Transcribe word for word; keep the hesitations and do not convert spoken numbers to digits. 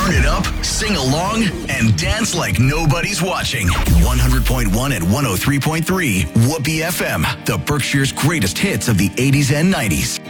Turn it up, sing along, and dance like nobody's watching. one hundred point one and one oh three point three Whoopee F M, the Berkshire's greatest hits of the eighties and nineties.